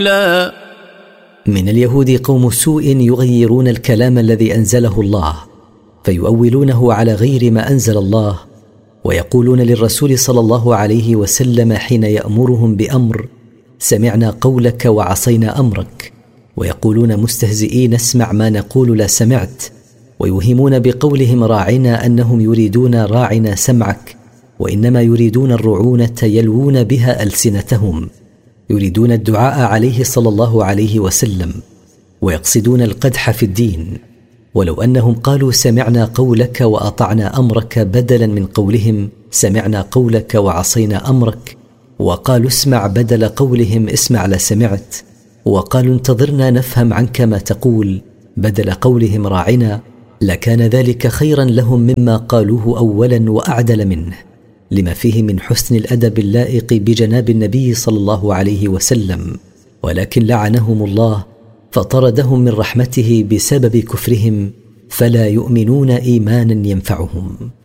لا. من اليهود قوم سوء يغيرون الكلام الذي أنزله الله فيؤولونه على غير ما أنزل الله، ويقولون للرسول صلى الله عليه وسلم حين يأمرهم بأمر: سمعنا قولك وعصينا أمرك، ويقولون مستهزئين: اسمع ما نقول لا سمعت. ويوهمون بقولهم راعنا أنهم يريدون راعنا سمعك، وإنما يريدون الرعونة يلوون بها ألسنتهم، يريدون الدعاء عليه صلى الله عليه وسلم، ويقصدون القدح في الدين. ولو أنهم قالوا سمعنا قولك وأطعنا أمرك بدلا من قولهم سمعنا قولك وعصينا أمرك، وقالوا اسمع بدل قولهم اسمع لا سمعت، وقالوا انتظرنا نفهم عنك ما تقول بدل قولهم راعنا، لكان ذلك خيرا لهم مما قالوه أولا وأعدل منه، لما فيه من حسن الأدب اللائق بجناب النبي صلى الله عليه وسلم. ولكن لعنهم الله فطردهم من رحمته بسبب كفرهم، فلا يؤمنون إيمانا ينفعهم.